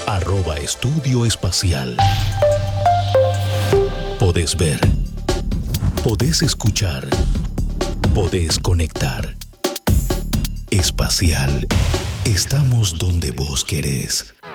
@Estudio Espacial. Podés ver, podés escuchar, podés conectar. Espacial. Estamos donde vos querés.